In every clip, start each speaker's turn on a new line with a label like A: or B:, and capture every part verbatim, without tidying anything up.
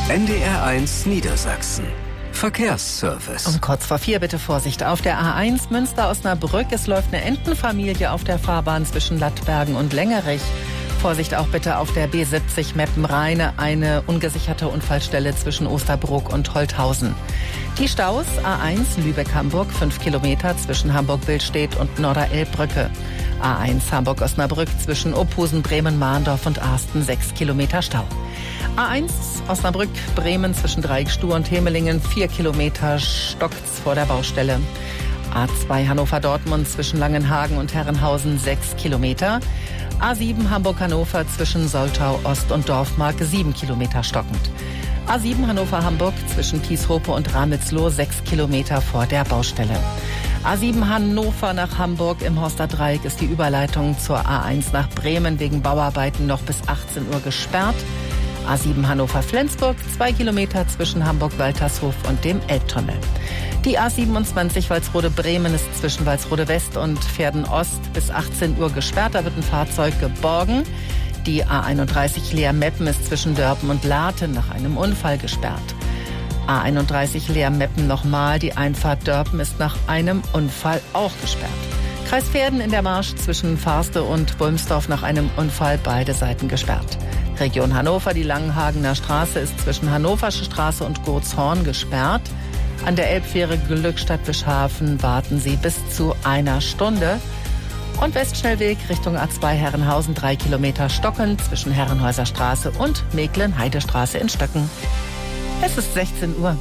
A: N D R eins Niedersachsen. Verkehrsservice.
B: Um kurz vor vier bitte Vorsicht auf der A eins Münster-Osnabrück. Es läuft eine Entenfamilie auf der Fahrbahn zwischen Lattbergen und Längerich. Vorsicht auch bitte auf der B siebzig Meppen-Rheine, eine ungesicherte Unfallstelle zwischen Osterbrook und Holthausen. Die Staus A eins Lübeck-Hamburg, fünf Kilometer zwischen Hamburg-Billstedt und Norderelbbrücke. A eins Hamburg-Osnabrück zwischen Ophusen, Bremen, Mahndorf und Arsten, sechs Kilometer Stau. A eins Osnabrück-Bremen zwischen Dreieckstuhl und Hemelingen, vier Kilometer stockt's vor der Baustelle. A zwei Hannover-Dortmund zwischen Langenhagen und Herrenhausen, sechs Kilometer. A sieben Hamburg-Hannover zwischen Soltau Ost und Dorfmark, sieben Kilometer stockend. A sieben Hannover-Hamburg zwischen Tieshope und Ramelsloh, sechs Kilometer vor der Baustelle. A sieben Hannover nach Hamburg im Horster Dreieck ist die Überleitung zur A eins nach Bremen wegen Bauarbeiten noch bis achtzehn Uhr gesperrt. A sieben Hannover-Flensburg, zwei Kilometer zwischen Hamburg-Waltershof und dem Elbtunnel. Die A siebenundzwanzig Walsrode-Bremen ist zwischen Walsrode West und Verden Ost bis achtzehn Uhr gesperrt. Da wird ein Fahrzeug geborgen. Die A einunddreißig Leer-Meppen ist zwischen Dörpen und Laten nach einem Unfall gesperrt. A einunddreißig Leer-Meppen nochmal. Die Einfahrt Dörpen ist nach einem Unfall auch gesperrt. Kreis Verden in der Marsch zwischen Farste und Wulmsdorf nach einem Unfall, beide Seiten gesperrt. Region Hannover, die Langenhagener Straße ist zwischen Hannoversche Straße und Gurtshorn gesperrt. An der Elbfähre Glückstadt-Bischhafen warten Sie bis zu einer Stunde. Und Westschnellweg Richtung A zwei Herrenhausen, drei Kilometer Stocken zwischen Herrenhäuser Straße und Mecklen-Heidestraße in Stöcken. Es ist sechzehn Uhr.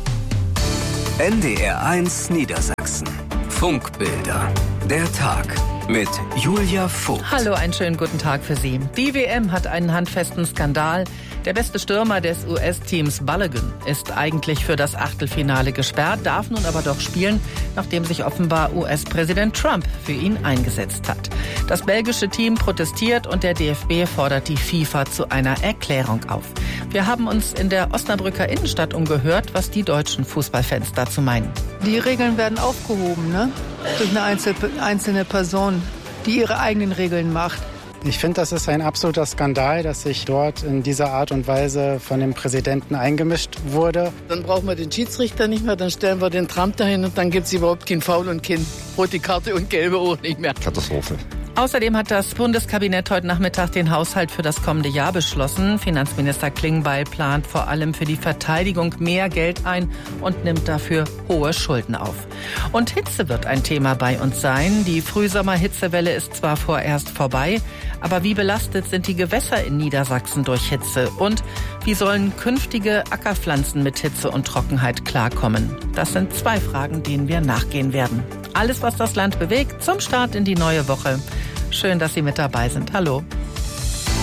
A: N D R eins Niedersachsen. Funkbilder. Der Tag mit Julia Vogt.
B: Hallo, einen schönen guten Tag für Sie. Die W M hat einen handfesten Skandal. Der beste Stürmer des U S-Teams Balogun ist eigentlich für das Achtelfinale gesperrt, darf nun aber doch spielen, nachdem sich offenbar U S-Präsident Trump für ihn eingesetzt hat. Das belgische Team protestiert und der D F B fordert die FIFA zu einer Erklärung auf. Wir haben uns in der Osnabrücker Innenstadt umgehört, was die deutschen Fußballfans dazu meinen.
C: Die Regeln werden aufgehoben, ne? Durch eine einzelne Person, die ihre eigenen Regeln macht.
D: Ich finde, das ist ein absoluter Skandal, dass sich dort in dieser Art und Weise von dem Präsidenten eingemischt wurde.
E: Dann brauchen wir den Schiedsrichter nicht mehr, dann stellen wir den Trump dahin und dann gibt es überhaupt kein Foul und kein rote Karte und gelbe auch nicht mehr.
F: Katastrophe.
B: Außerdem hat das Bundeskabinett heute Nachmittag den Haushalt für das kommende Jahr beschlossen. Finanzminister Klingbeil plant vor allem für die Verteidigung mehr Geld ein und nimmt dafür hohe Schulden auf. Und Hitze wird ein Thema bei uns sein. Die Frühsommerhitzewelle ist zwar vorerst vorbei, aber wie belastet sind die Gewässer in Niedersachsen durch Hitze? Und wie sollen künftige Ackerpflanzen mit Hitze und Trockenheit klarkommen? Das sind zwei Fragen, denen wir nachgehen werden. Alles, was das Land bewegt, zum Start in die neue Woche. Schön, dass Sie mit dabei sind. Hallo.